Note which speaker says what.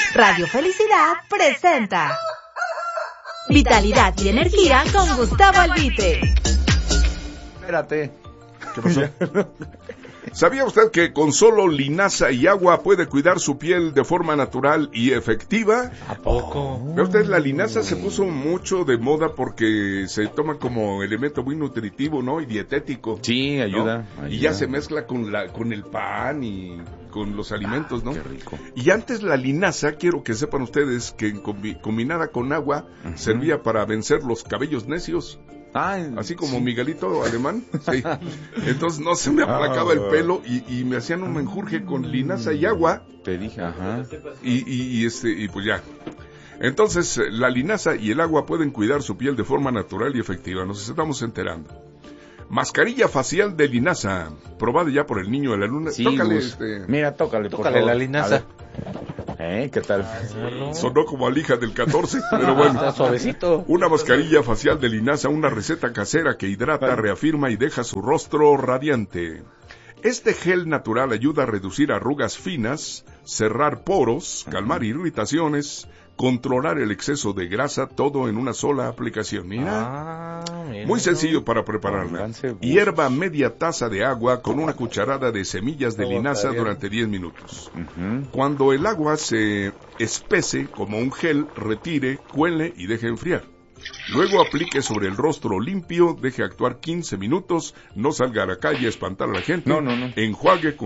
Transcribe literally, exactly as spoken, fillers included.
Speaker 1: Radio Felicidad presenta Vitalidad y Energía con Gustavo Albite.
Speaker 2: Espérate. ¿Qué pasó?
Speaker 3: ¿Sabía usted que con solo linaza y agua puede cuidar su piel de forma natural y efectiva?
Speaker 2: ¿A poco?
Speaker 3: ¿Ve usted? La linaza se puso mucho de moda porque se toma como elemento muy nutritivo, ¿no? Y dietético.
Speaker 2: Sí, ayuda,
Speaker 3: ¿no?
Speaker 2: ayuda.
Speaker 3: Y ya se mezcla con la con el pan y con los alimentos, ¿no?
Speaker 2: Qué rico.
Speaker 3: Y antes la linaza, quiero que sepan ustedes que combi- combinada con agua uh-huh. servía para vencer los cabellos necios.
Speaker 2: Ah,
Speaker 3: así como
Speaker 2: sí.
Speaker 3: Miguelito alemán, sí. Entonces no se me aplacaba el pelo y, y me hacían un menjurje con linaza y agua.
Speaker 2: Te dije, ajá.
Speaker 3: Y, y, y este y pues ya. Entonces la linaza y el agua pueden cuidar su piel de forma natural y efectiva. Nos estamos enterando. Mascarilla facial de linaza, probada ya por el niño de la luna.
Speaker 2: Sí,
Speaker 3: tócale,
Speaker 2: Gus.
Speaker 3: este...
Speaker 2: Mira, tócale, por
Speaker 4: Tócale
Speaker 2: favor.
Speaker 4: la linaza.
Speaker 2: ¿Eh? ¿Qué tal?
Speaker 3: Sonó como alija del catorce, pero bueno.
Speaker 4: Está suavecito.
Speaker 3: Una mascarilla facial de linaza, una receta casera que hidrata, reafirma y deja su rostro radiante. Este gel natural ayuda a reducir arrugas finas, cerrar poros, calmar irritaciones, controlar el exceso de grasa, todo en una sola aplicación. Mira,
Speaker 4: Ah, mira.
Speaker 3: muy sencillo para prepararla. Hierva media taza de agua con una cucharada de semillas de linaza durante diez minutos.
Speaker 2: Uh-huh.
Speaker 3: Cuando el agua se espese como un gel, retire, cuele y deje enfriar. Luego aplique sobre el rostro limpio, deje actuar quince minutos, no salga a la calle a espantar a la gente.
Speaker 2: No, no, no.
Speaker 3: Enjuague con